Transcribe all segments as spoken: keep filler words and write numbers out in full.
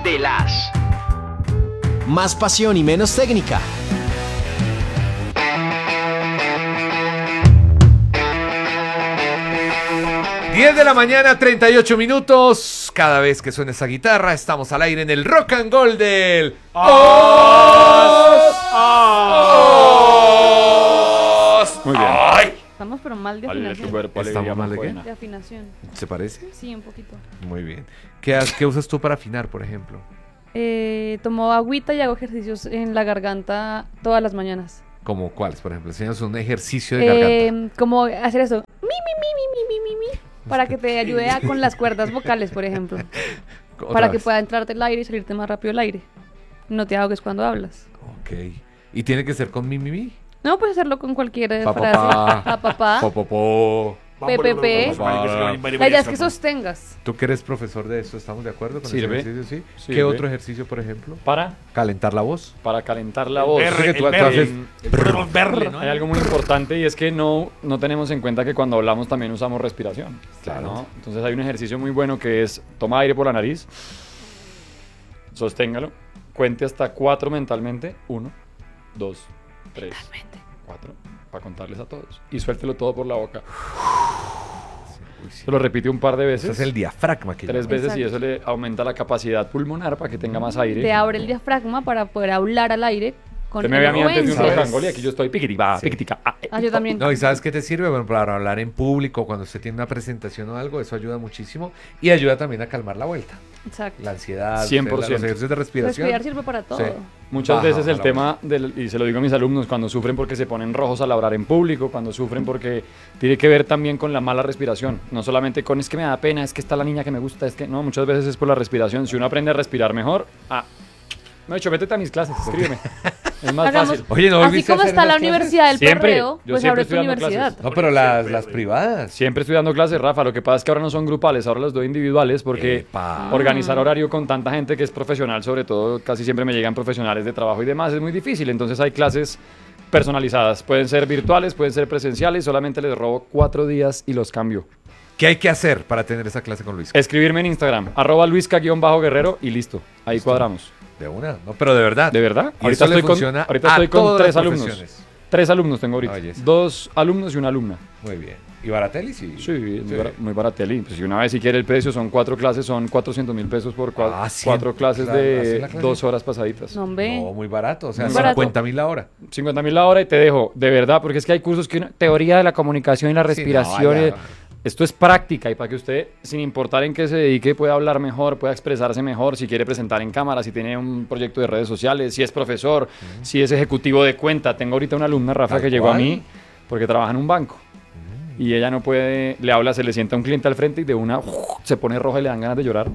de las. Más pasión y menos técnica. diez de la mañana, treinta y ocho minutos. Cada vez que suena esa guitarra, estamos al aire en el Rock and Gold del Os. Os. Muy bien. Ay. Estamos pero mal de Alegría afinación. tu cuerpo, ¿Estamos alegría mal de muy qué? buena. De afinación. ¿Se parece? Sí, un poquito. Muy bien. ¿Qué, has- qué usas tú para afinar, por ejemplo? Eh, tomo agüita y hago ejercicios en la garganta todas las mañanas. ¿Como cuáles, por ejemplo? Enseñanos un ejercicio de garganta. Eh, como hacer eso. Mi, mi, mi, mi, mi, mi, mi, mi, para que te ayude a- con las cuerdas vocales, por ejemplo. Otra Para que vez. pueda entrarte el aire y salirte más rápido el aire. No te ahogues cuando hablas. Ok. ¿Y tiene que ser con mi, mi, mi? No, puedes hacerlo con cualquier eh, Pa, frase. pa, Pa, pa, pa. Po, po, po. P, P, P. La idea es que sostengas. Tú que eres profesor de esto, ¿estamos de acuerdo con Sirve. ese ejercicio? Sí. Sirve. ¿Qué otro ejercicio, por ejemplo? Para, Calentar la voz. para calentar la voz. Porque tú- tú berre, haces- el perro berre, ¿no? Hay algo muy importante y es que no, no tenemos en cuenta que cuando hablamos también usamos respiración. Claro. ¿no? Entonces hay un ejercicio muy bueno que es toma aire por la nariz, sosténgalo, cuente hasta cuatro mentalmente, uno, dos, tres, cuatro, para contarles a todos y suéltelo todo por la boca. Uy, sí. Se lo repite un par de Ese veces, es el diafragma que tres llaman. veces y Exacto. eso le aumenta la capacidad pulmonar para que tenga más aire. Te abre el diafragma para poder hablar al aire con Usted me ve a mí antes de un elocuencia. rock ¿Sabes? and roll y aquí yo estoy piquitica, Sí. piquitica. ah, eh, Ah, yo también. No, ¿y sabes qué te sirve? Bueno, para hablar en público, cuando usted tiene una presentación o algo, eso ayuda muchísimo y ayuda también a calmar la vuelta. Exacto. La ansiedad, cien por los ciento. ejercicios de respiración. Respirar sirve para todo. Sí. Muchas Baja veces el la tema, del, y se lo digo a mis alumnos, cuando sufren porque se ponen rojos al hablar en público, cuando sufren porque tiene que ver también con la mala respiración, no solamente con es que me da pena, es que está la niña que me gusta, es que no, muchas veces es por la respiración. Si uno aprende a respirar mejor, ah, me he dicho, métete a mis clases, escríbeme. Es más Hagamos- fácil. Oye, ¿no Así volviste a como hacer está la las clases? Universidad del Siempre. Perreo, Yo pues siempre abre tu estoy dando universidad. clases. No, pero las, las privadas. Siempre estoy dando clases, Rafa. Lo que pasa es que ahora no son grupales, ahora las doy individuales porque Epa. organizar horario con tanta gente que es profesional, sobre todo casi siempre me llegan profesionales de trabajo y demás, es muy difícil. Entonces hay clases personalizadas. Pueden ser virtuales, pueden ser presenciales. Solamente les robo cuatro días y los cambio. ¿Qué hay que hacer para tener esa clase con Luis? Escribirme en Instagram, arroba luisca-guerrero y listo. Ahí cuadramos. De una, no, pero de verdad. ¿De verdad? Y eso le estoy con, funciona ahorita a estoy con todas tres las alumnos. profesiones. Tres alumnos tengo ahorita. Ah, belleza. Dos alumnos y una alumna. Muy bien. ¿Y Baratelli? Sí. Sí, muy, bara- muy barateli. Pues si una vez si quiere el precio, son cuatro clases, son cuatrocientos mil pesos por cua- Ah, cien, cuatro clases claro, así de la clase. dos horas pasaditas. No, hombre. No, muy barato. O sea, Muy barato. cincuenta mil la hora. cincuenta mil la hora y te dejo, de verdad, porque es que hay cursos que uno- teoría de la comunicación y la Sí, respiración. no, y- vaya. Esto es práctica y para que usted, sin importar en qué se dedique, pueda hablar mejor, pueda expresarse mejor, si quiere presentar en cámara, si tiene un proyecto de redes sociales, si es profesor, si es ejecutivo de cuenta. Tengo ahorita una alumna, Rafa, Tal que llegó a cual. mí porque trabaja en un banco. Y ella no puede, le habla, se le sienta un cliente al frente y de una se pone roja y le dan ganas de llorar.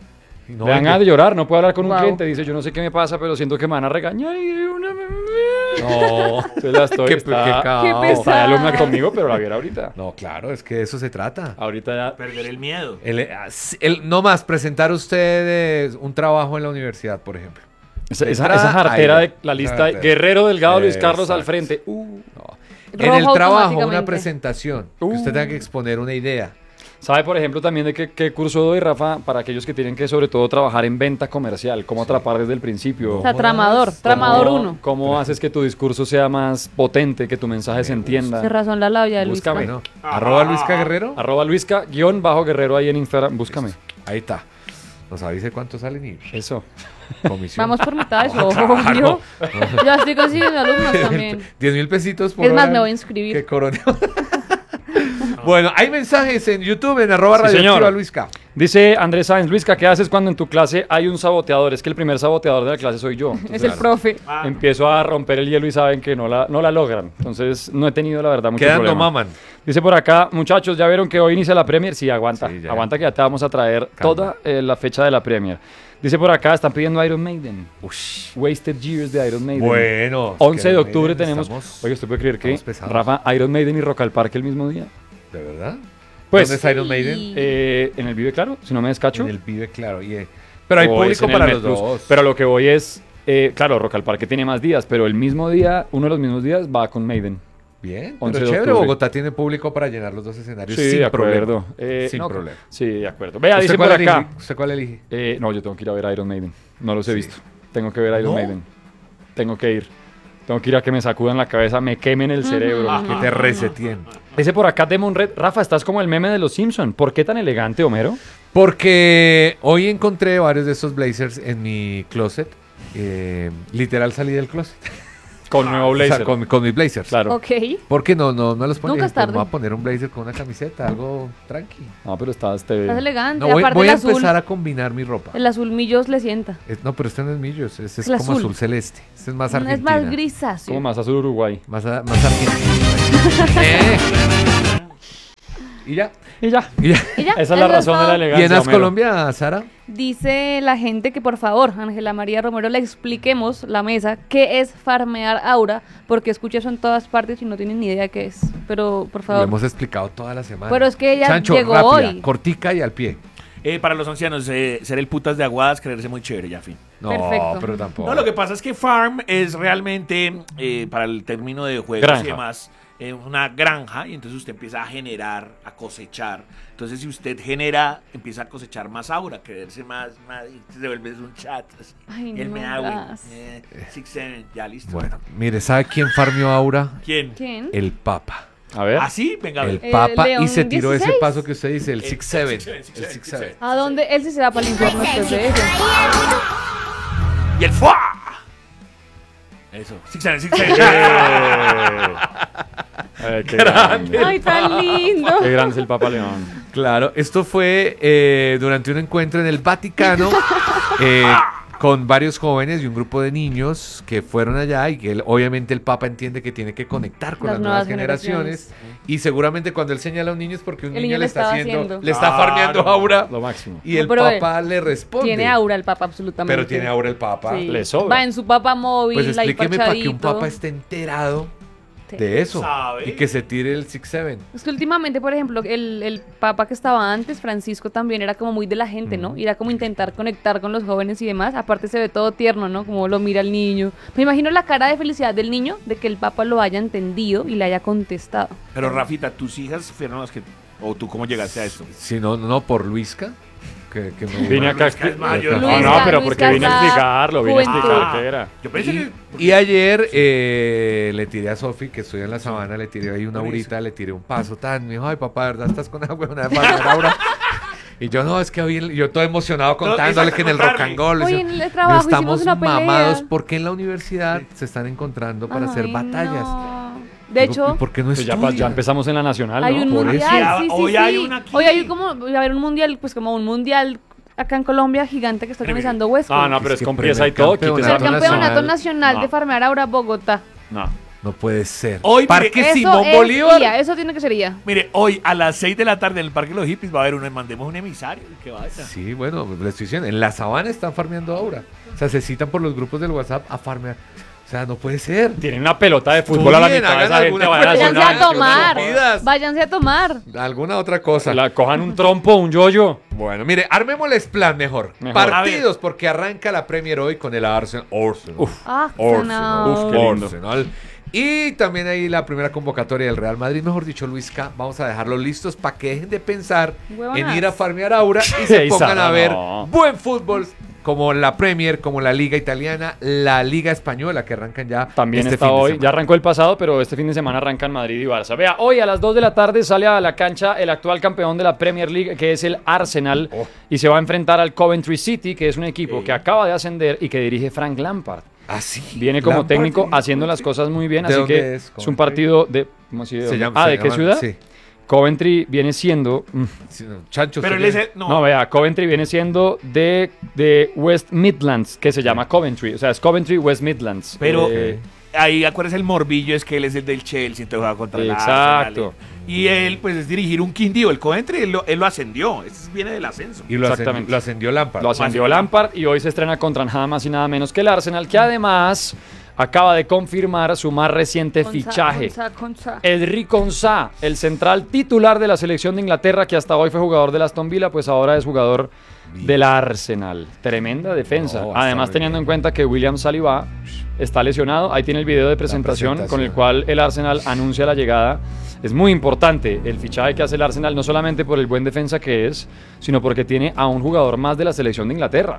No, le dan hay ganas de llorar, no puede hablar con un Wow. cliente. Dice, yo no sé qué me pasa, pero siento que me van a regañar. Y de una... que- No. Entonces la estoy, Qué- está, qué cao. Qué está de pesada. alumna conmigo, pero la viera ahorita. No, claro, es que de eso se trata. Ahorita ya... Perder el miedo. El, el- no más, presentar ustedes un trabajo en la universidad, por ejemplo. Esa, esa, Entrada, esa jartera ahí, de la esa lista de jartera. Guerrero Delgado Luis Carlos al Exacto. frente. Uh, No. Rojo En el trabajo, una automáticamente. presentación, que Uh. usted tenga que exponer una idea. ¿Sabe, por ejemplo, también de qué, qué curso doy, Rafa? Para aquellos que tienen que, sobre todo, trabajar en venta comercial. Cómo atrapar desde el principio. O sea, tramador, tramador ¿Cómo- uno. ¿Cómo haces que tu discurso sea más potente, que tu mensaje se entienda? Se razón la labia de Luis. Búscame. Bueno, arroba Luisca Guerrero. Arroba Luisca, guión bajo Guerrero ahí en Instagram. Búscame. Ahí está. Nos avise cuánto salen y Eso. comisión. Vamos por mitad de eso, Claro. obvio. Ya estoy consiguiendo alumnos también. diez mil pesitos por Es más, hora me voy a inscribir. que coroneo. Bueno, hay mensajes en YouTube, en arroba Sí, radioactiva señor. Luisca. Dice Andrés Sáenz, Luisca, ¿qué haces cuando en tu clase hay un saboteador? Es que el primer saboteador de la clase soy yo. Es Entonces, el profe. Ah, empiezo a romper el hielo y saben que no la, no la logran. Entonces, no he tenido, la verdad, mucho Quedando problema. maman. Dice por acá, muchachos, ¿ya vieron que hoy inicia la Premier? Sí, aguanta. Sí, ya. Aguanta que ya te vamos a traer Calma. toda eh, la fecha de la Premier. Dice por acá, están pidiendo Iron Maiden. Ush. Wasted Years de Iron Maiden. Bueno. once de que octubre Maiden, tenemos... estamos- Oye, ¿usted puede creer que estamos pesados. Rafa, Iron Maiden y Rock al Parque el mismo día? ¿De verdad? Pues, ¿Dónde está Iron Maiden? Sí. Eh, en el Vive Claro, si no me descacho. En el Vive, claro. y, eh, Pero hay O es público en el para Met los Plus. dos. Pero lo que voy es, eh, claro, Rock al Parque tiene más días, pero el mismo día, uno de los mismos días va con Maiden. Bien, once pero de chévere, octubre. Bogotá tiene público para llenar los dos escenarios Sí, sin de problema. acuerdo. Eh, Sin no, problema. Sí, de acuerdo. Vea, ¿Usted dice cuál por acá. elige? ¿Usted cuál elige? Eh, no, yo tengo que ir a ver Iron Maiden. No los he Sí. visto. Tengo que ver Iron ¿No? Maiden. Tengo que ir. Tengo que ir a que me sacudan la cabeza, me quemen el cerebro. Que te reseteen. Ese por acá, Demon Red. Rafa, estás como el meme de los Simpson. ¿Por qué tan elegante, Homero? Porque hoy encontré varios de estos blazers en mi closet. Eh, literal salí del closet. Con nuevo O sea, blazer. con, con mis blazers. Claro. Ok. Porque no, no, no los ponía. Nunca es Pues me tarde. voy a poner un blazer con una camiseta, algo tranqui. No, pero estás... Te... Estás elegante. No, voy, Aparte voy el a azul. empezar a combinar mi ropa. El azul millos le sienta. Es- no, pero este no es millos, este es El como azul. azul celeste. Este es más Es argentina. más grisáceo. Como más azul Uruguay. Más, a- más argentina. Eh. Y ya. Y ya. Y ya. ¿Y ya? Esa es la Eso razón de la todo. elegancia. ¿Y en As Homero. Colombia, Sara? Dice la gente que por favor, Ángela María Romero, le expliquemos la mesa qué es farmear aura, porque escucha eso en todas partes y no tienen ni idea qué es. Pero por Lo favor. hemos explicado toda la semana. Pero es que ella Chancho, llegó rápida, hoy. cortica y al pie. Eh, para los ancianos, eh, ser el putas de aguadas, creerse muy chévere, ya fin. No, Perfecto. pero tampoco. No, lo que pasa es que farm es realmente, eh, para el término de juegos Granja. y demás, eh, una granja, y entonces usted empieza a generar, a cosechar. Entonces, si usted genera, empieza a cosechar más aura, creerse más, más y se vuelve un chat. así. Ay, y él no, me hago, gas. eh, six, seven, ya listo. Bueno, mire, ¿sabe quién farmeó Aura? ¿Quién? ¿Quién? El Papa. A ver. ¿Ah, sí? Venga, a El ver. Eh, Papa León y se tiró ese dieciséis. paso que usted dice, el El six seven. six, seven, six, El seven, six six, seven. seven. ¿A dónde? Él sí se va para el infierno después de eso. Y el fuá. Eso. Six, seven, six, seven. Eh, qué grande. Ay, tan lindo. Qué grande es el Papa León. Claro, esto fue eh, durante un encuentro en el Vaticano eh, con varios jóvenes y un grupo de niños que fueron allá y que él- obviamente el Papa entiende que tiene que conectar con Las las, nuevas, nuevas generaciones, y seguramente cuando él señala a un niño es porque un El niño, niño le le está estaba haciendo, haciendo. le está Claro. farmeando aura Lo máximo. y No, el pero Papa le responde. Tiene aura el Papa, absolutamente. Pero tiene aura el Papa. Sí. Le sobra. Va en su Papa móvil, Pues ahí explíqueme para que un parchadito. Papa esté enterado Sí. de eso ¿Sabe? y que se tire el six seven. Es que últimamente, por ejemplo, el, el Papa que estaba antes, Francisco, también era como muy de la gente, ¿no? Y era como intentar conectar con los jóvenes y demás. Aparte se ve todo tierno, ¿no? Como lo mira el niño. Me imagino la cara de felicidad del niño de que el Papa lo haya entendido y le haya contestado. Pero Rafita, tus hijas fueron las que... ¿O tú cómo llegaste a esto? Si no, no, por Luisca. Que, que me- Vine acá a Luisca es expli- mayor. No, Luisca- no, pero Luisca porque vine a está explicarlo, vine a juventud. explicar qué era. Yo pensé que... Y ayer eh, le tiré a Sofi, que estoy en la sabana, le tiré ahí una Por eso. aurita, le tiré un paso tan. Me dijo, ay papá, ¿verdad estás con agua? Una vez más, Aura. Y yo, no, es que hoy, yo todo emocionado contándole exacto, que en el contarle. rock and roll. le Oye, decía, en el trabajo estamos hicimos una pelea. mamados porque en la universidad se están encontrando para hacer Ay, batallas. no. De Digo, hecho, ¿y por qué no Pues ya, estudian? ya empezamos en la nacional, hay ¿no? un Por eso. mundial, sí, sí, Hoy sí. hay una aquí. Hoy hay como, va a haber un mundial, pues como un mundial acá en Colombia gigante que está organizando Huesco. Ah, no, pero Es es que con primer pieza y todo. campeonato Quítese El la campeonato nacional. nacional No. de farmear ahora Bogotá. No. No puede ser. Hoy, Parque mire, Eso Simón es Bolívar. I A, eso tiene que ser I A. Mire, hoy a las seis de la tarde en el Parque de los Hippies va a haber un... Mandemos un emisario. Que vaya. Sí, bueno, le estoy diciendo, en la sabana están farmeando ahora. O sea, se citan por los grupos del WhatsApp a farmear. O sea, no puede ser. Tienen una pelota de fútbol a la Estudien, mitad de hagan esa gente. alguna Vayan a cosa. Váyanse sonar. a tomar. Vidas. Váyanse a tomar. Alguna otra cosa. La, cojan un trompo, un yoyo. Bueno, mire, armémosles plan mejor. Mejor. Partidos, porque arranca la Premier hoy con el Arsenal. Arsenal. Uf. Ah, Arsenal. Uf, qué lindo. Arsenal. Y también ahí la primera convocatoria del Real Madrid, mejor dicho, Luisca, vamos a dejarlos listos para que dejen de pensar Huevonas. en ir a farmear aura y se Sí, pongan Sara, a ver no. buen fútbol como la Premier, como la Liga Italiana, la Liga Española, que arrancan ya También este está fin de hoy. semana. Ya arrancó el pasado, pero este fin de semana arrancan Madrid y Barça. Vea, hoy a las dos de la tarde sale a la cancha el actual campeón de la Premier League, que es el Arsenal, Oh. y se va a enfrentar al Coventry City, que es un equipo que acaba de ascender y que dirige Frank Lampard. Ah, sí. Viene como Lampard, técnico sí. haciendo las cosas muy bien, ¿De así dónde que es es, un Coventry? partido de... ¿Cómo así de Se dónde? llama- ah, se ¿de qué llama- ciudad? Sí. Coventry viene siendo... mm, Sí, no, Chancho, Pero usted él es viene- el... No, No, vea, Coventry viene siendo de, de West Midlands, que se llama Coventry. O sea, es Coventry West Midlands. pero Eh, ahí acuérdese el morbillo, es que él es el del Chelsea, entonces juega contra el Exacto. Arsenal. Y él, pues, es dirigir un Quindío. El Coventry, él lo, él lo ascendió. Este viene del ascenso. Y lo, ascendió, Exactamente. lo ascendió Lampard. Lo ascendió Lampard y hoy se estrena contra nada más y nada menos que el Arsenal, que además acaba de confirmar su más reciente Konsa, fichaje. Konsa, Konsa. Edric Konsa, el central titular de la selección de Inglaterra, que hasta hoy fue jugador del Aston Villa, pues ahora es jugador del Arsenal. Tremenda defensa. No, está Además, muy teniendo bien. en cuenta que William Saliba está lesionado, ahí tiene el video de presentación, presentación. con el cual el Arsenal anuncia la llegada. Es muy importante el fichaje que hace el Arsenal, no solamente por el buen defensa que es, sino porque tiene a un jugador más de la selección de Inglaterra.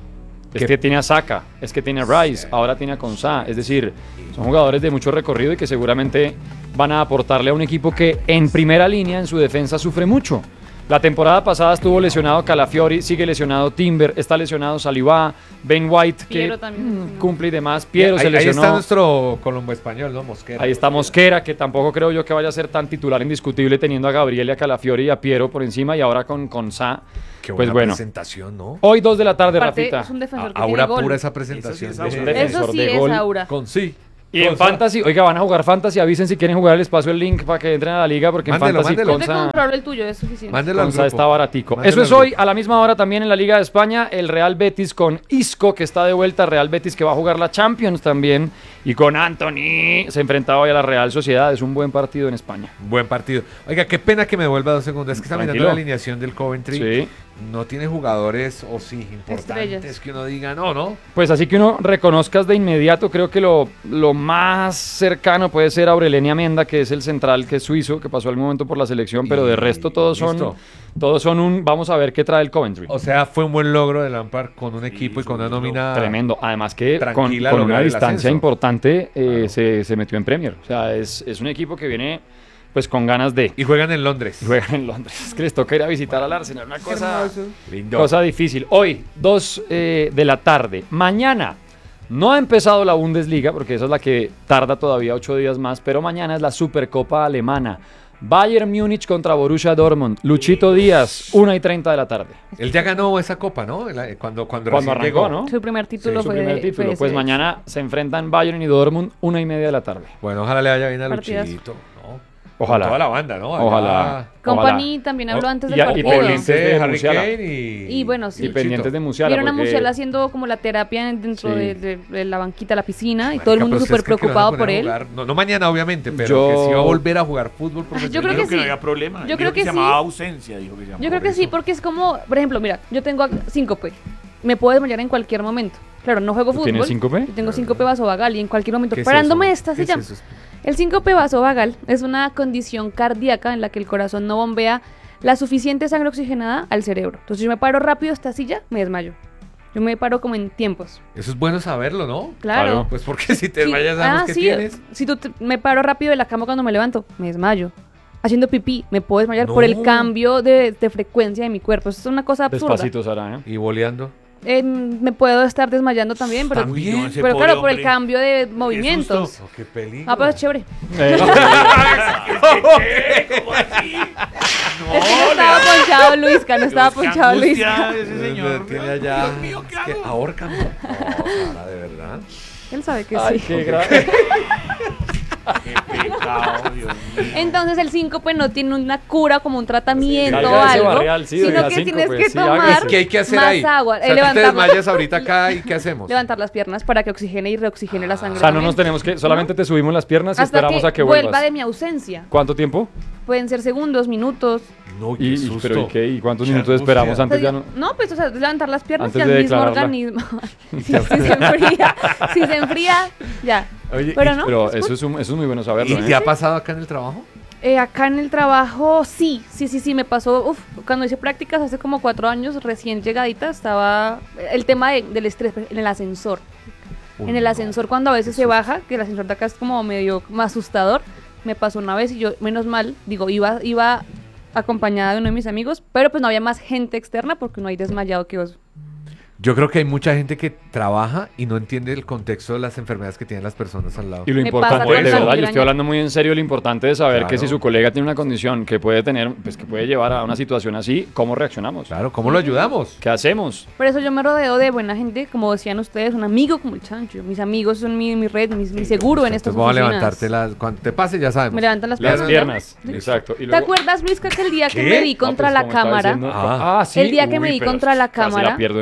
Es ¿Qué? que tiene a Saka, es que tiene a Rice, ahora tiene a Konsa. Es decir, son jugadores de mucho recorrido y que seguramente van a aportarle a un equipo que en primera línea en su defensa sufre mucho. La temporada pasada estuvo lesionado Calafiori, sigue lesionado Timber, está lesionado Saliba, Ben White, que Piero también. mm, cumple y demás. Piero ahí, se ahí lesionó. está nuestro colombo español, ¿no? Mosquera. Ahí está Mosquera, que tampoco creo yo que vaya a ser tan titular indiscutible, teniendo a Gabriel y a Calafiori y a Piero por encima, y ahora con Konsa. Qué Pues buena bueno, presentación, ¿no? hoy dos de la tarde, Aparte, Rafita. es un defensor que A- tiene Aura gol. pura esa presentación. Eso sí es de- aura. Eso defensor sí de es gol. aura. Con sí. Y en Fantasy, oiga, van a jugar Fantasy, avisen si quieren jugar el espacio, el link para que entren a la liga, porque Mándelo, en Fantasy mándelo. Yo te Konsa, compro el tuyo, es suficiente. Mándelo al Konsa grupo. está baratico. Mándelo Eso al es hoy, grupo. a la misma hora también en la Liga de España, el Real Betis con Isco, que está de vuelta, Real Betis que va a jugar la Champions también, y con Anthony, se enfrentaba hoy a la Real Sociedad, es un buen partido en España. Buen partido. Oiga, qué pena que me devuelva dos segundos. Es que está mirando Tranquilo. la alineación del Coventry. Sí. No tiene jugadores, o sí, importantes Estrellas. que uno diga, no, no. Pues así que uno reconozcas de inmediato, creo que lo, lo más cercano puede ser Aurelien Menda, que es el central, que es suizo, que pasó algún momento por la selección, pero de Y resto todos son, listo. todos son un, vamos a ver qué trae el Coventry. O sea, fue un buen logro de Lampard con un equipo y con una nómina. Tremendo. Además que con, Tranquila con una lograr el distancia ascenso. importante eh, Claro. se, se metió en Premier. O sea, es, es un equipo que viene pues con ganas de... Y juegan en Londres. Juegan en Londres. Es que les toca ir a visitar al Arsenal. Una cosa, Lindo. cosa difícil. Hoy, dos eh, de la tarde. Mañana no ha empezado la Bundesliga, porque esa es la que tarda todavía ocho días más, pero mañana es la Supercopa Alemana. Bayern Múnich contra Borussia Dortmund. Luchito Díaz, una y treinta de la tarde. Él ya ganó esa copa, ¿no? La- Cuando, cuando, Cuando recién arrancó, llegó. ¿no? Su primer título Su fue primer de- título. fue Pues ese. mañana se enfrentan Bayern y Dortmund, una y media de la tarde. Bueno, ojalá le vaya bien a Partidazo. Luchito, ¿no? Ojalá. Con toda la banda, ¿no? Allá- Ojalá. Company Ojalá. también habló Oh, antes y del a- y partido. pendientes de Harry Musiala. Kane y... Y bueno, sí. Y pendientes de Musiala. Vieron a porque- Musiala haciendo como la terapia en- dentro Sí. de, de- de la banquita, la piscina, y Marica, todo el mundo pero súper ustedes creen que lo van a preocupado poner por a él. jugar. No, no mañana, obviamente, pero Yo- que sí va a volver a jugar fútbol profesional. Yo creo Dijo que que no sí. había problema. Yo Dijo creo que se sí. llamaba ausencia, dijo que se llamaba. Yo creo por que sí, eso. porque es como, por ejemplo, mira, yo tengo síncope. Me puedo desmayar en cualquier momento. Claro, no juego ¿Tú fútbol. tienes síncope? Yo tengo síncope vasovagal y en cualquier momento, ¿Qué es parándome eso? esta ¿Qué se es llama. eso? El síncope vasovagal es una condición cardíaca en la que el corazón no bombea la suficiente sangre oxigenada al cerebro. Entonces yo me paro rápido de esta silla, me desmayo. Yo me paro como en tiempos. Eso es bueno saberlo, ¿no? Claro. Claro. Pues porque si te Sí. desmayas, sabemos Ah, que sí, tienes. Si tú te- me paro rápido de la cama cuando me levanto, me desmayo. Haciendo pipí, me puedo desmayar por el No. cambio de, de frecuencia de mi cuerpo. Eso es una cosa absurda. Despacito, Sara, ¿eh? Y boleando. Eh, me puedo estar desmayando también, pero, También. Ese pero pobre claro, por el hombre. cambio de movimientos. susto. Oh, qué peligro. Ah, pues chévere. Eh, ¿Cómo así? No, Es que no estaba le- ponchado Luisca, no estaba Dios, qué ponchado angustia Luisca. ese señor. Tiene allá. Dios mío, ¿qué Es que hago? ahórcame. No, Sara, de verdad. Él sabe que Ay, sí. qué grave. Qué pecado, Dios mío. Entonces el síncope no tiene una cura como un tratamiento Sí, o salga de ese algo, barrial, sí, sino doña que Síncope, tienes que sí, tomar hágase. ¿Qué hay que hacer más ahí? agua. O Eh, sea, tú te levantar, desmayas ahorita acá y ¿qué hacemos? levantar las piernas para que oxigene y reoxigene la sangre. O sea, no también. nos tenemos que... Solamente te subimos las piernas y Hasta esperamos que a que vuelva vuelvas. de mi ausencia. ¿Cuánto tiempo? Pueden ser segundos, minutos. No, qué Y, y- susto. pero ¿y qué? ¿Y cuántos Qué minutos angustia. esperamos O antes sea, ya no? no, pues o sea, levantar las piernas Antes y al de mismo declararla. organismo. si, si se enfría, si se enfría, ya. Oye, Pero y- no. Pero es eso cool. es, un- eso es muy bueno saberlo, ¿Y ¿eh? te ha pasado acá en el trabajo? Eh, acá en el trabajo, sí, sí, sí, sí, me pasó, uf, cuando hice prácticas hace como cuatro años, recién llegadita, estaba el tema de- del estrés en el ascensor. en el ascensor cuando a veces se baja, que el ascensor de acá es como medio más asustador, me pasó una vez y yo, menos mal, digo, iba, iba acompañada de uno de mis amigos, pero pues no había más gente externa porque no hay desmayado que oso. Yo creo que hay mucha gente que trabaja y no entiende el contexto de las enfermedades que tienen las personas al lado. Y lo Me importante, pasa de con verdad, la yo migraña. estoy hablando muy en serio, lo importante de saber que Claro. si su colega tiene una condición que puede tener, pues que puede llevar a una situación así, ¿cómo reaccionamos? Claro, ¿cómo lo ayudamos? ¿Qué hacemos? Por eso yo me rodeo de buena gente, como decían ustedes, un amigo como el Chancho. Mis amigos son mi, mi red, mi, mi seguro en estas Entonces vamos a oficinas. levantarte las... Cuando te pase ya sabemos. Me levantan las Las piernas. piernas, ¿no? exacto. Y ¿Te luego- acuerdas, Luisca, que el día que ¿Qué? me di No, contra pues, la como estaba cámara, diciendo- Ah. Ah, sí. el día que me Uy, di pero contra la casi cámara, la pierdo en vivo. pues es que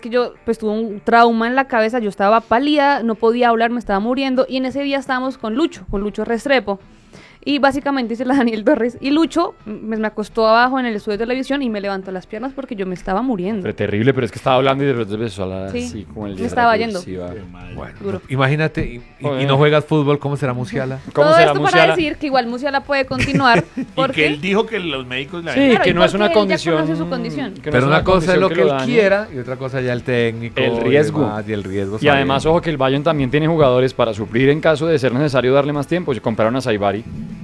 que yo pues tuve un trauma en la cabeza, yo estaba pálida, no podía hablar, me estaba muriendo, y en ese día estábamos con Lucho, con Lucho Restrepo. Y básicamente hice la Daniel Torres. Y Lucho me, me acostó abajo en el estudio de televisión y me levantó las piernas porque yo me estaba muriendo. Fue terrible, pero es que estaba hablando y de repente empezó a la, Sí. así como el Me estaba yendo. Bueno, Duro. imagínate, y, y- Joder. y no juegas fútbol, ¿cómo será Musiala? ¿Cómo Todo será esto para Musiala? decir que igual Musiala puede continuar. Y porque que él dijo que los médicos le Sí, habían- Claro, que y no es porque una él ya condición. conoce su condición. que no Pero es una cosa es lo condición que él lo dañe. quiera y otra cosa ya el técnico. El y riesgo. demás, Y, el riesgo. Y además, sabiendo. ojo que el Bayern también tiene jugadores para suplir en caso de ser necesario darle más tiempo. Si compraron a Saibari,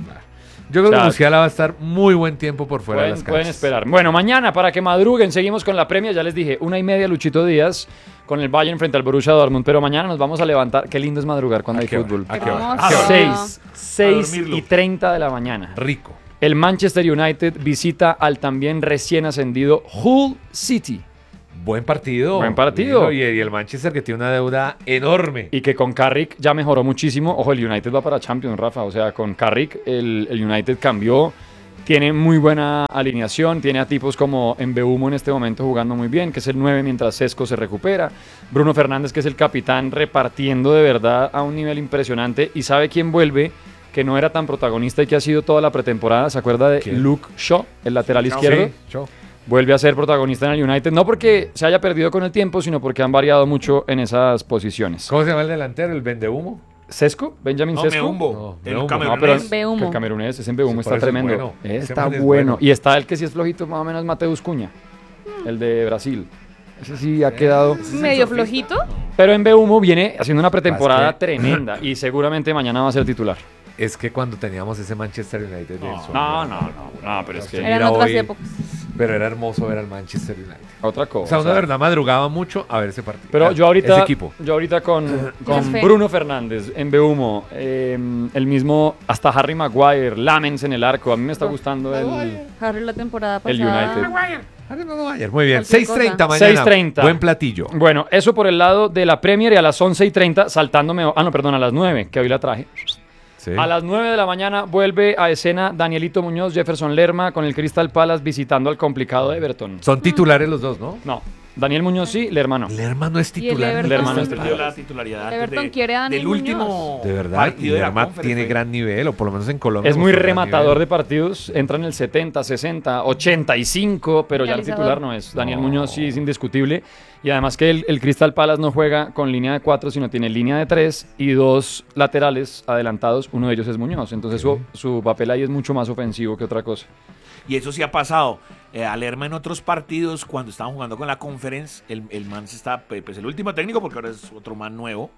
Yo creo o sea, que Musiala va a estar muy buen tiempo por fuera de pueden, las pueden canchas. esperar. Bueno, mañana para que madruguen, seguimos con la Premier. Ya les dije, una y media Luchito Díaz con el Bayern frente al Borussia Dortmund. Pero mañana nos vamos a levantar. Qué lindo es madrugar cuando hay ¿A qué hora? fútbol. ¿A qué hora? Hermoso. ¿A qué hora? seis, seis dormirlo. y treinta de la mañana. Rico. El Manchester United visita al también recién ascendido Hull City. Buen partido. Buen partido. Y, y el Manchester que tiene una deuda enorme. Y que con Carrick ya mejoró muchísimo. Ojo, el United va para Champions, Rafa. O sea, con Carrick el, el United cambió. Tiene muy buena alineación. Tiene a tipos como Mbeumo en este momento jugando muy bien, que es el nueve mientras Sesco se recupera. Bruno Fernández, que es el capitán, repartiendo de verdad a un nivel impresionante. Y sabe quién vuelve, que no era tan protagonista y que ha sido toda la pretemporada. ¿Se acuerda de ¿Quién? Luke Shaw, el lateral izquierdo? Sí, show. Vuelve a ser protagonista en el United, no porque se haya perdido con el tiempo, sino porque han variado mucho en esas posiciones. ¿Cómo se llama el delantero? ¿El vendehumo? ¿Sesco? ¿Benjamin No, Sesco? Meumbo. No, el Meumbo. camerunés. No, pero Mbeumo. el camerunés, ese Mbeumo Sí, está por eso es tremendo. bueno. Ese Está man es bueno. bueno. Y está el que sí es flojito, más o menos, Mateus Cuña, el de Brasil. Ese sí ha quedado. medio flojito. Pero en Mbeumo viene haciendo una pretemporada Es que- tremenda y seguramente mañana va a ser titular. Es que cuando teníamos ese Manchester United. del sueño, No, no, no, no, pero es que Eran Mira, otras hoy- épocas. Pero era hermoso ver al Manchester United. otra cosa. O sea, uno de verdad madrugaba mucho a ver ese partido. Pero yo ahorita, Ese equipo. yo ahorita con, con fe. Bruno Fernández, en Mbeumo, eh, el mismo, hasta Harry Maguire, Lamens en el arco. A mí me está gustando el, Harry la temporada el pasada. United. Muy bien. Cualquier seis treinta cosa. mañana. seis treinta. Buen platillo. Bueno, eso por el lado de la Premier y a las once y treinta, saltándome, ah no, perdón, a las nueve, que hoy la traje. Sí. A las nueve de la mañana vuelve a escena Danielito Muñoz, Jefferson Lerma con el Crystal Palace visitando al complicado Everton. Son titulares los dos, ¿no? No, Daniel Muñoz sí, Lerma no. Lerma no es Y el titular. Everton. Lerma no es Perdió titular. la titularidad El Everton de- quiere a Dani del último Muñoz. De verdad, y partido de la Lerma Conference, tiene fue- gran nivel, o por lo menos en Colombia. Es muy mostró gran rematador nivel. de partidos, entra en el setenta, sesenta, ochenta y cinco, pero ya el Realizador. titular no es. Daniel No. Muñoz sí es indiscutible. Y además que el, el Crystal Palace no juega con línea de cuatro, sino tiene línea de tres y dos laterales adelantados. Uno de ellos es Muñoz. Entonces su, su papel ahí es mucho más ofensivo que otra cosa. Y eso sí ha pasado. Eh, a Lerma en otros partidos, cuando estaban jugando con la Conference, el, el man se está, pues el último técnico, porque ahora es otro man nuevo,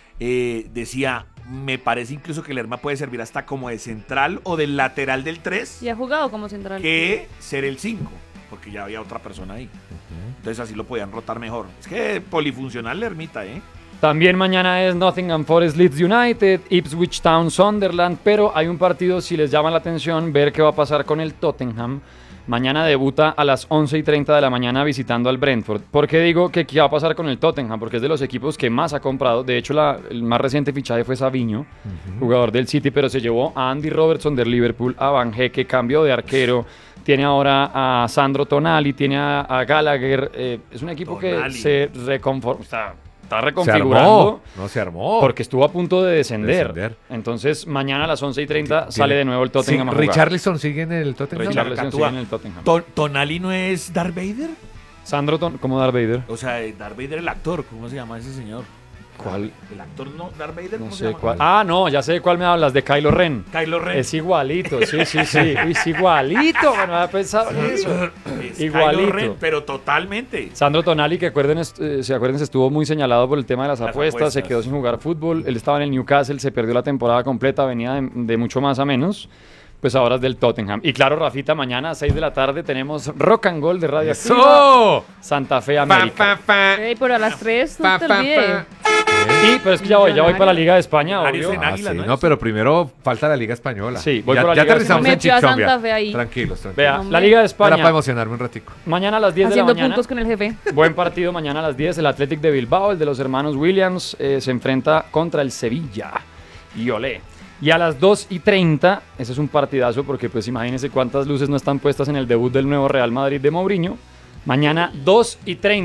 eh, decía, me parece incluso que Lerma puede servir hasta como de central o del lateral del tres, Y ha jugado como central. que ser el cinco, porque ya había otra persona ahí. Entonces así lo podían rotar mejor. Es que polifuncional Lermita, ¿eh? También mañana es Nottingham Forest Leeds United, Ipswich Town Sunderland, pero hay un partido, si les llama la atención, ver qué va a pasar con el Tottenham. Mañana debuta a las once y treinta de la mañana visitando al Brentford. ¿Por qué digo que qué va a pasar con el Tottenham? Porque es de los equipos que más ha comprado. De hecho, la- el más reciente fichaje fue Savinho, jugador del City, pero se llevó a Andy Robertson del Liverpool, a Van Hecke, cambió de arquero. Tiene ahora a Sandro Tonali, tiene a, a Gallagher. eh, es un equipo Tonali. que se reconforma, está, está Se reconfigurando. armó. No se armó. Porque estuvo a punto de descender. Descender. Entonces, mañana a las once y treinta Tiene- sale de nuevo el Sí, Tottenham a jugar. Richarlison sigue en el Tottenham. Richarlison Cacatúa. sigue en el Tottenham. Ton- ¿Tonali no es Darth Vader? Sandro, Ton- como Darth Vader. O sea, eh, Darth Vader el actor, ¿cómo se llama ese señor? ¿Cuál? El actor no, Darth Vader, No ¿cómo se sé llama? cuál. Ah, no, ya sé de cuál me hablas, de Kylo Ren. Kylo Ren. Es igualito, sí, sí, sí. Uy, es igualito. Bueno, no había pensado en eso. Es Igualito. Kylo Ren, pero totalmente. Sandro Tonali, que acuerden, est- eh, se acuerden, estuvo muy señalado por el tema de las, Las apuestas, apuestas. se quedó sin jugar fútbol. Él estaba en el Newcastle, se perdió la temporada completa, venía de, de mucho más a menos. Pues ahora es del Tottenham. Y claro, Rafita, mañana a seis de la tarde tenemos Rock and Gold de Radio Activa, ¡Eso! Santa Fe, Pa, América. pa, pa. Ey, pero a las tres no Pa, te pa, olvides. pa. Y, pero es que ya voy, ya voy para la Liga de España, Millonarios obvio. en Ah, Águila, sí, ¿no? no, pero primero falta la Liga Española. Sí, voy ya, por la ya Liga aterrizamos en Metió a Chichombia. Santa Fe ahí. Tranquilos, tranquilos. Vea, Hombre. la Liga de Era para España. emocionarme un ratico. Mañana a las diez de la Haciendo mañana. puntos con el jefe. Buen partido mañana a las diez. El Athletic de Bilbao, el de los hermanos Williams, eh, se enfrenta contra el Sevilla. Y olé. Y a las dos y treinta, ese es un partidazo porque pues imagínense cuántas luces no están puestas en el debut del nuevo Real Madrid de Mourinho. Mañana dos y treinta,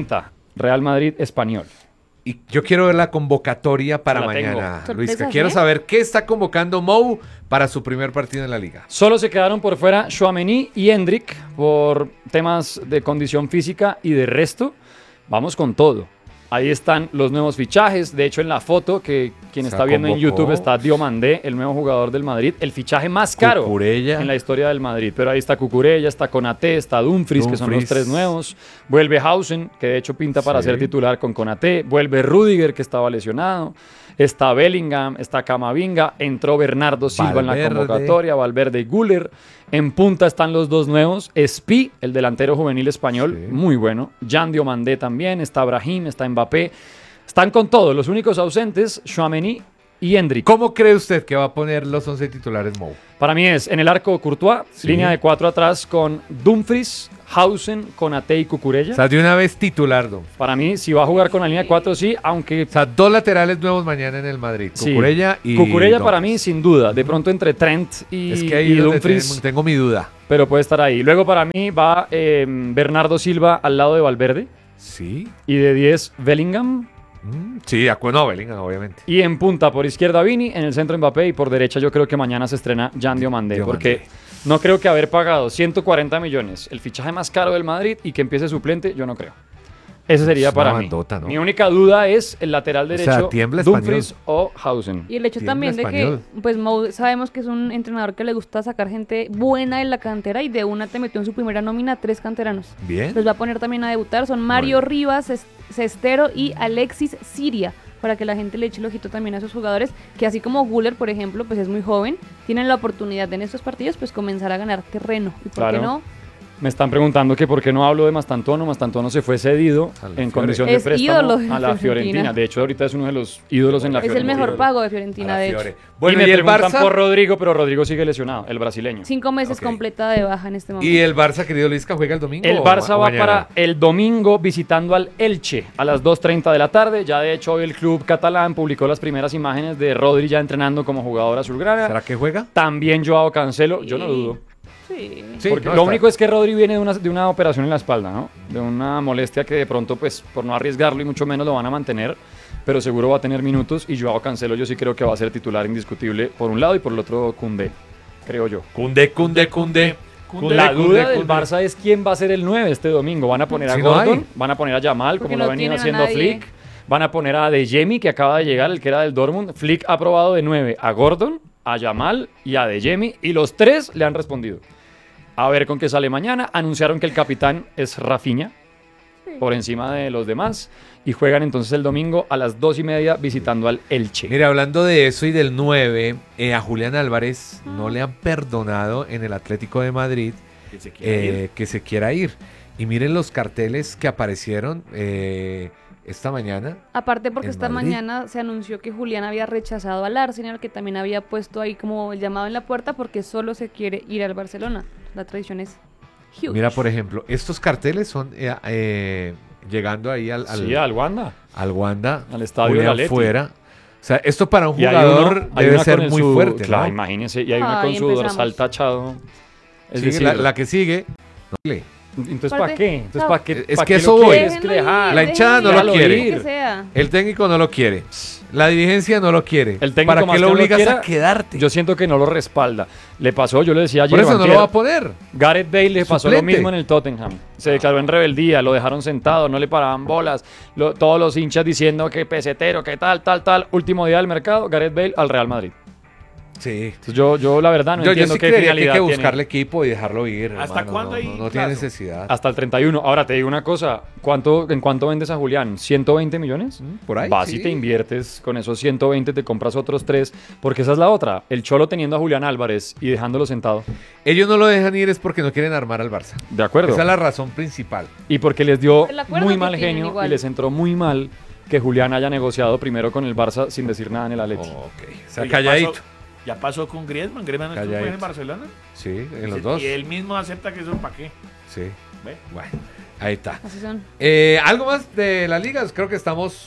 Real Madrid Español. Y yo quiero ver la convocatoria para La mañana, tengo. Luis. Que Sorpresas, quiero ¿eh? saber qué está convocando Mou para su primer partido en la liga. Solo se quedaron por fuera Tchouaméni y Endrick por temas de condición física y de resto, vamos con todo. Ahí están los nuevos fichajes. De hecho, en la foto que quien Se está viendo en convocó. YouTube está Diomandé, el nuevo jugador del Madrid. El fichaje más caro Cucurella. en la historia del Madrid. Pero ahí está Cucurella, está Konaté, está Dumfries, que son los Dumfries. tres nuevos. Vuelve Hausen, que de hecho pinta para Sí. ser titular con Konaté. Vuelve Rüdiger, que estaba lesionado. Está Bellingham, está Camavinga. Entró Bernardo Silva en la Valverde. convocatoria, Valverde y Güler. En punta están los dos nuevos. Spi, el delantero juvenil español, Sí. muy bueno. Jan Diomandé también. Está Brahim, está Mbappé. Están con todo. Los únicos ausentes, Tchouaméni y Endrick. ¿Cómo cree usted que va a poner los once titulares Mou? Para mí es en el arco Courtois, Sí. línea de cuatro atrás con Dumfries, Hausen, Konaté y Cucurella. O sea, de una vez titular, Don. Para mí, si va a jugar con la línea de cuatro, sí, aunque... O sea, dos laterales nuevos mañana en el Madrid. sí. Cucurella y Cucurella para Dumfries. mí, sin duda. De pronto entre Trent y, Es que ahí y es donde Dumfries, tengo, tengo mi duda. pero puede estar ahí. Luego para mí va eh, Bernardo Silva al lado de Valverde Sí. y de diez Bellingham. Mm, sí, de acuerdo, no, Bellingham, obviamente. Y en punta por izquierda Vini, en el centro Mbappé y por derecha yo creo que mañana se estrena Jan Diomandé. Diomandé. Porque no creo que haber pagado ciento cuarenta millones, el fichaje más caro del Madrid y que empiece suplente, yo no creo. Ese sería Es una para mí. bandota, ¿no? Mi única duda es el lateral sea, derecho, tiembla Dumfries o Hausen. Y el hecho Tiembla también de español. que, pues Mou sabemos que es un entrenador que le gusta sacar gente buena en la cantera y de una te metió en su primera nómina tres canteranos. Bien. Los va a poner también a debutar, son Mario Bueno. Rivas, Ces- Cestero y Alexis Siria, para que la gente le eche el ojito también a esos jugadores, que así como Güler, por ejemplo, pues es muy joven, tienen la oportunidad de en estos partidos pues comenzar a ganar terreno. ¿Y por Claro. qué no? Me están preguntando que por qué no hablo de Mastantuono. Mastantuono se fue cedido Al en Fiore. condición de Es préstamo ídolo de a la Fiorentina. Fiorentina. De hecho, ahorita es uno de los ídolos en la Es el Fiorentina. mejor pago de A Fiorentina, la de Fiore. hecho. Bueno, y me y, el preguntan Barça. por Rodrigo, pero Rodrigo sigue lesionado, el brasileño. Cinco meses Ok. completa de baja en este momento. ¿Y el Barça, querido Luisca, juega el domingo? El o Barça ma- o va mañana? para el domingo visitando al Elche a las dos treinta de la tarde. Ya de hecho hoy el club catalán publicó las primeras imágenes de Rodri ya entrenando como jugador azulgrana. ¿Será que juega? También Joao Cancelo, yo no Sí. dudo. Sí. Sí, Porque no, lo está- único es que Rodri viene de una, de una operación en la espalda, ¿no? De una molestia que de pronto, pues, por no arriesgarlo y mucho menos lo van a mantener, pero seguro va a tener minutos. Y Joao Cancelo yo sí creo que va a ser titular indiscutible por un lado y por el otro Koundé, creo yo. Cunde, cunde, cunde. Cunde, La cunde, duda del cunde. Barça es quién va a ser el nueve este domingo. ¿Van a poner a Si no Gordon? hay. ¿Van a poner a Yamal, Porque como lo no ha venido tienen a haciendo nadie. Flick? ¿Van a poner a De Jemi, que acaba de llegar, el que era del Dortmund? Flick ha probado de nueve a Gordon, a Yamal y a De Jemi, y los tres le han respondido. A ver con qué sale mañana. Anunciaron que el capitán es Rafinha, por encima de los demás, y juegan entonces el domingo a las dos y media visitando al Elche. Mira, hablando de eso y del nueve, eh, a Julián Álvarez no le han perdonado en el Atlético de Madrid Que se quiere ir. eh, que se quiera ir. Y miren los carteles que aparecieron eh, esta mañana. Aparte porque en esta Madrid. mañana se anunció que Julián había rechazado al Arsenal, que también había puesto ahí como el llamado en la puerta porque solo se quiere ir al Barcelona. La tradición es huge. Mira, por ejemplo, estos carteles son eh, eh, llegando ahí al, al, Sí, al Wanda. al Wanda, al estadio del Julián Atleti. fuera. O sea, esto para un Y hay jugador uno- hay debe una ser con el muy su- fuerte, Claro, ¿no? imagínense. Y hay una Ay, con su empezamos. dorsal tachado. Es Sigue decir, la, la que sigue. no le- entonces, Aparte, ¿para qué? Entonces, no. ¿para qué? Es ¿para que qué eso lo voy. quieres Déjenlo dejar? ir, La hinchada no déjenlo lo ir, quiere. que sea. El técnico no lo quiere. La dirigencia no lo quiere. El técnico ¿Para más qué que lo no lo obligas quiera, a quedarte? Yo siento que no lo respalda. Le pasó, yo le decía ayer. Por eso o no antier, lo va a poner. Gareth Bale le pasó lo Suplente. mismo en el Tottenham. Se declaró en rebeldía, lo dejaron sentado, no le paraban bolas. Lo- todos los hinchas diciendo que pesetero, que tal, tal, tal. Último día del mercado, Gareth Bale al Real Madrid. Sí. Entonces, yo, yo la verdad no Yo, yo entiendo sí qué creería que hay finalidad que tiene. buscarle equipo y dejarlo ir. ¿Hasta hermano. cuándo No, hay no, no tiene plazo? necesidad. Hasta el treinta y uno. Ahora te digo una cosa. ¿Cuánto, ¿En cuánto vendes a Julián? ¿ciento veinte millones? Mm, por ahí, Vas sí. y te inviertes con esos ciento veinte, te compras otros tres. Porque esa es la otra. El Cholo teniendo a Julián Álvarez y dejándolo sentado. Ellos no lo dejan ir es porque no quieren armar al Barça. De acuerdo. Esa es la razón principal. Y porque les dio El acuerdo muy que mal tienen genio igual. y les entró muy mal que Julián haya negociado primero con el Barça sin decir nada en el Atleti. Ok. O sea, Pero ya calladito. pasó- Ya pasó con Griezmann. Griezmann no estuvo Calladito. en Barcelona. Sí, en Y los se- dos. Y él mismo acepta que eso para qué. Sí. ¿Ve? Bueno, ahí está. Así son. Eh, ¿Algo más de las ligas? Creo que estamos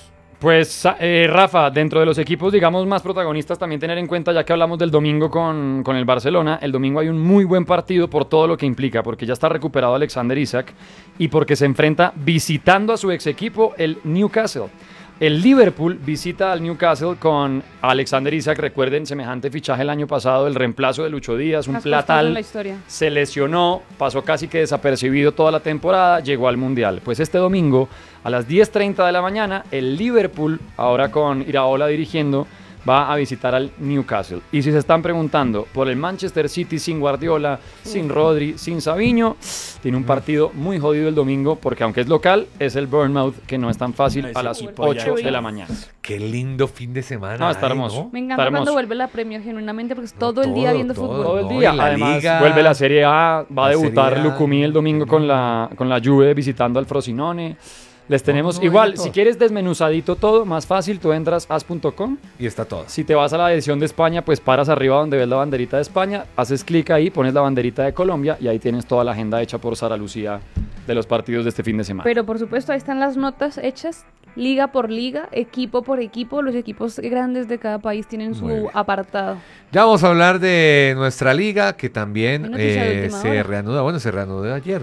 Pues eh, Rafa, dentro de los equipos, digamos, más protagonistas, también tener en cuenta, ya que hablamos del domingo con, con el Barcelona, el domingo hay un muy buen partido por todo lo que implica, porque ya está recuperado Alexander Isak y porque se enfrenta visitando a su ex equipo, el Newcastle. El Liverpool visita al Newcastle con Alexander Isak. Recuerden, semejante fichaje el año pasado, el reemplazo de Lucho Díaz, un Más costoso en platal. la historia. Se lesionó, pasó casi que desapercibido toda la temporada, llegó al Mundial. Pues este domingo, a las diez treinta de la mañana, el Liverpool, ahora con Iraola dirigiendo, va a visitar al Newcastle. Y si se están preguntando por el Manchester City sin Guardiola, sin Rodri, sin Savinho, tiene un partido muy jodido el domingo, porque aunque es local, es el Bournemouth, que no es tan fácil, a las ocho de la mañana. Qué lindo fin de semana. No, está hay, hermoso. ¿no? Me Está encanta cuando hermoso. vuelve la Premier, genuinamente, porque es No, todo el día todo, viendo todo. fútbol. Todo el No, día. y la Además, Liga, vuelve la Serie A, va a la debutar Serie A, Lucumí el domingo con la, con la Juve visitando al Frosinone. Les tenemos no, igual, hay de si todo. quieres desmenuzadito todo, más fácil, tú entras as punto com. Y está todo. Si te vas a la edición de España, pues paras arriba donde ves la banderita de España, haces clic ahí, pones la banderita de Colombia y ahí tienes toda la agenda hecha por Sara Lucía de los partidos de este fin de semana. Pero por supuesto, ahí están las notas hechas, liga por liga, equipo por equipo. Los equipos grandes de cada país tienen Muy su bien. apartado. Ya vamos a hablar de nuestra liga, que también Hay noticia de eh, última se hora. reanuda. Bueno, se reanudó ayer.